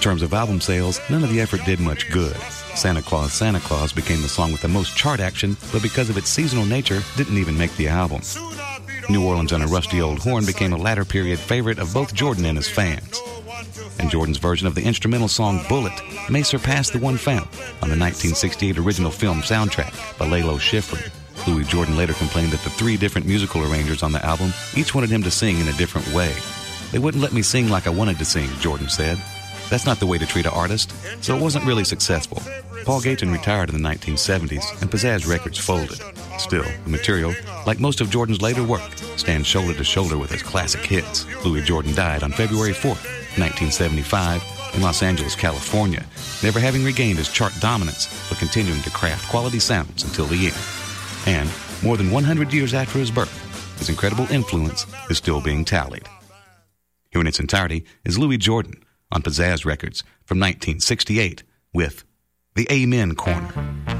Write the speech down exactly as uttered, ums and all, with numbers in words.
terms of album sales, none of the effort did much good. Santa Claus, Santa Claus became the song with the most chart action, but because of its seasonal nature, didn't even make the album. New Orleans on a Rusty Old Horn became a latter period favorite of both Jordan and his fans. And Jordan's version of the instrumental song Bullet may surpass the one found on the nineteen sixty-eight original film soundtrack by Lalo Schifrin. Louis Jordan later complained that the three different musical arrangers on the album each wanted him to sing in a different way. They wouldn't let me sing like I wanted to sing, Jordan said. That's not the way to treat an artist, so it wasn't really successful. Paul Gayton retired in the nineteen seventies, and Pizzazz Records folded. Still, the material, like most of Jordan's later work, stands shoulder to shoulder with his classic hits. Louis Jordan died on February fourth, nineteen seventy-five, in Los Angeles, California, never having regained his chart dominance, but continuing to craft quality sounds until the end. And, more than one hundred years after his birth, his incredible influence is still being tallied. Here in its entirety is Louis Jordan on Pizzazz Records from nineteen sixty-eight with The Amen Corner.